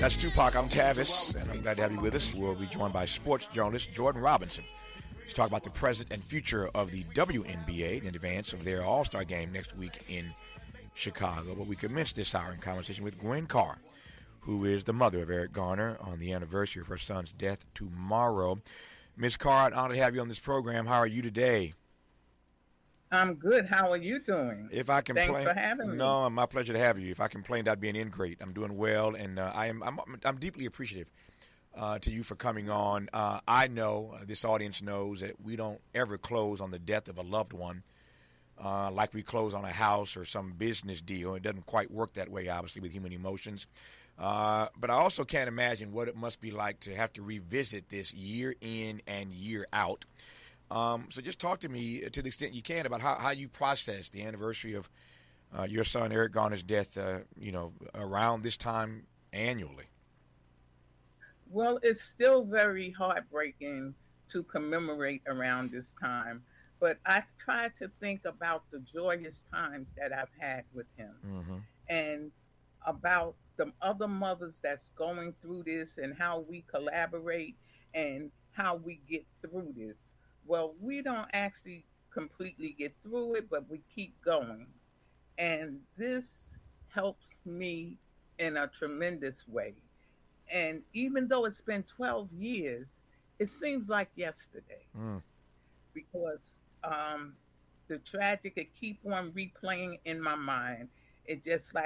That's Tupac. I'm Tavis, and I'm glad to have you with us. We'll be joined by sports journalist Jordan Robinson to talk about the present and future of the WNBA in advance of their All-Star game next week in Chicago. But we commence this hour in conversation with Gwen Carr, who is the mother of Eric Garner, on the anniversary of her son's death tomorrow. Ms. Carr, an honor to have you on this program. How are you today? I'm good. How are you doing? If I complain, thanks for having me. No, my pleasure to have you. If I complained, I'd be an ingrate. I'm doing well, and I'm deeply appreciative to you for coming on. I know this audience knows that we don't ever close on the death of a loved one like we close on a house or some business deal. It doesn't quite work that way, obviously, with human emotions. But I also can't imagine what it must be like to have to revisit this year in and year out. So just talk to me to the extent you can about how you process the anniversary of your son Eric Garner's death, around this time annually. Well, it's still very heartbreaking to commemorate around this time, but I try to think about the joyous times that I've had with him, and about the other mothers that's going through this and how we collaborate and how we get through this. Well, we don't actually completely get through it, but we keep going. And this helps me in a tremendous way. And even though it's been 12 years, it seems like yesterday. Because the tragic, it keep on replaying in my mind. It just like